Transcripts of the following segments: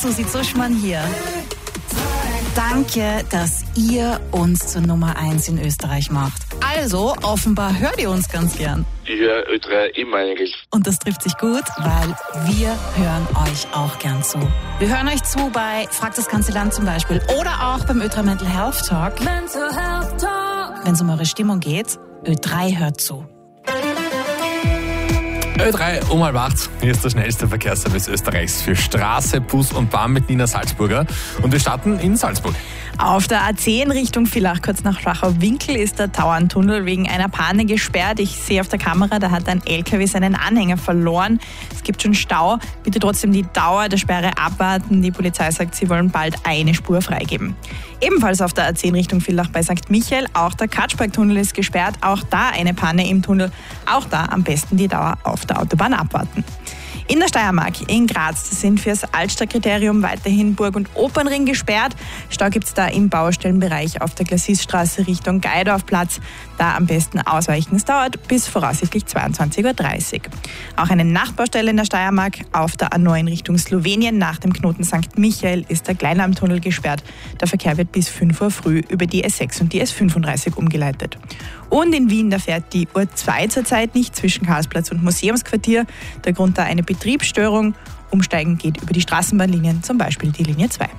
Susi Zuschmann hier. Danke, dass ihr uns zur Nummer 1 in Österreich macht. Also, offenbar hört ihr uns ganz gern. Ich höre Ö3 immer eigentlich. Und das trifft sich gut, weil wir hören euch auch gern zu. Wir hören euch zu bei Frag das ganze Land zum Beispiel oder auch beim Ö3 Mental Health Talk. Wenn es um eure Stimmung geht, Ö3 hört zu. Ö3 um 7:30. Hier ist der schnellste Verkehrsservice Österreichs für Straße, Bus und Bahn mit Nina Salzburger. Und wir starten in Salzburg. Auf der A10 Richtung Villach, kurz nach Flachau-Winkel, ist der Tauerntunnel wegen einer Panne gesperrt. Ich sehe auf der Kamera, da hat ein LKW seinen Anhänger verloren. Es gibt schon Stau. Bitte trotzdem die Dauer der Sperre abwarten. Die Polizei sagt, sie wollen bald eine Spur freigeben. Ebenfalls auf der A10 Richtung Villach bei St. Michael. Auch der Katschberg-Tunnel ist gesperrt. Auch da eine Panne im Tunnel. Auch da am besten die Dauer auf der Autobahn abwarten. In der Steiermark, in Graz, sind fürs Altstadtkriterium weiterhin Burg- und Opernring gesperrt. Stau gibt es da im Baustellenbereich auf der Glassisstraße Richtung Geidorfplatz. Da am besten ausweichen. Es dauert bis voraussichtlich 22:30 Uhr. Auch eine Nachtbaustelle in der Steiermark auf der A9 Richtung Slowenien. Nach dem Knoten St. Michael ist der Kleinlammtunnel gesperrt. Der Verkehr wird bis 5 Uhr früh über die S6 und die S35 umgeleitet. Und in Wien, da fährt die U2 zurzeit nicht zwischen Karlsplatz und Museumsquartier. Der Grund da eine Betriebsstörung. Umsteigen geht über die Straßenbahnlinien, zum Beispiel die Linie 2.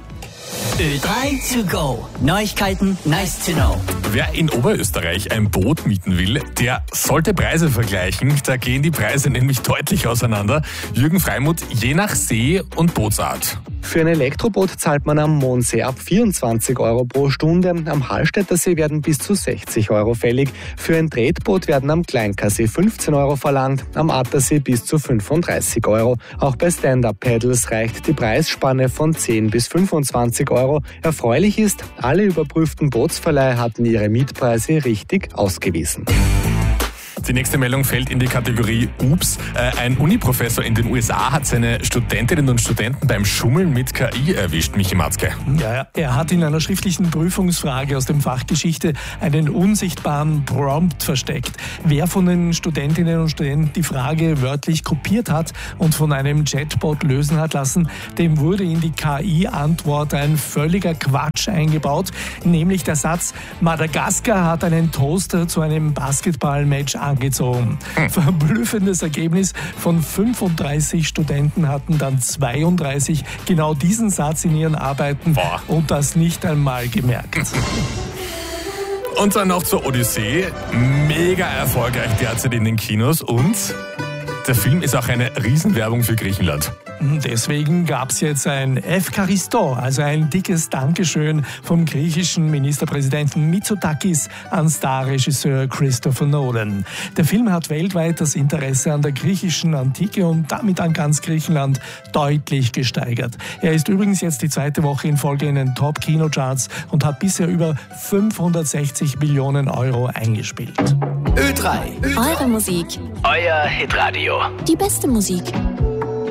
Ö3 to go. Neuigkeiten, nice to know. Wer in Oberösterreich ein Boot mieten will, der sollte Preise vergleichen. Da gehen die Preise nämlich deutlich auseinander. Jürgen Freimuth, je nach See und Bootsart. Für ein Elektroboot zahlt man am Mondsee ab 24 Euro pro Stunde. Am Hallstätter See werden bis zu 60 Euro fällig. Für ein Tretboot werden am Kleinkassee 15 Euro verlangt, am Attersee bis zu 35 Euro. Auch bei Stand-Up-Paddles reicht die Preisspanne von 10 bis 25 Euro. Erfreulich ist, alle überprüften Bootsverleiher hatten ihre Mietpreise richtig ausgewiesen. Die nächste Meldung fällt in die Kategorie Ups. Ein Uniprofessor in den USA hat seine Studentinnen und Studenten beim Schummeln mit KI erwischt, Michi Matzke. Ja, er hat in einer schriftlichen Prüfungsfrage aus dem Fach Geschichte einen unsichtbaren Prompt versteckt. Wer von den Studentinnen und Studenten die Frage wörtlich kopiert hat und von einem Chatbot lösen hat lassen, dem wurde in die KI-Antwort ein völliger Quatsch eingebaut, nämlich der Satz, Madagaskar hat einen Toaster zu einem Basketballmatch angezogen. Verblüffendes Ergebnis, von 35 Studenten hatten dann 32 genau diesen Satz in ihren Arbeiten und das nicht einmal gemerkt. Und dann noch zur Odyssee. Mega erfolgreich derzeit in den Kinos und der Film ist auch eine Riesenwerbung für Griechenland. Deswegen gab es jetzt ein Evcharisto, also ein dickes Dankeschön vom griechischen Ministerpräsidenten Mitsotakis an Starregisseur Christopher Nolan. Der Film hat weltweit das Interesse an der griechischen Antike und damit an ganz Griechenland deutlich gesteigert. Er ist übrigens jetzt die zweite Woche in Folge in den Top-Kinocharts und hat bisher über 560 Millionen Euro eingespielt. Ö3. Eure Musik. Euer Hitradio. Die beste Musik.